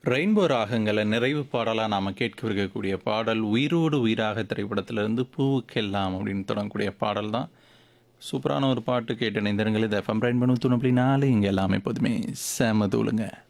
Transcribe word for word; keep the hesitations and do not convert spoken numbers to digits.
Rainbow ராகங்கள நிறைவு பாடலா நாம கேட்கவிருக்கக்கூடிய பாடல் "உயிரோடு உயிராக" திரைப்படத்திலிருந்து "பூவுக்கெல்லாம்" அப்படின்னு தொடங்கக்கூடிய பாடல் தான். சூப்பரான ஒரு பாட்டு கேட்டு இணைந்திருங்கள். இது எஃப்எம் ரெயின்போ நூற்றி ஒன்று புள்ளி நாலு. இங்க எல்லாமே எப்போதுமே செம தூளுங்க.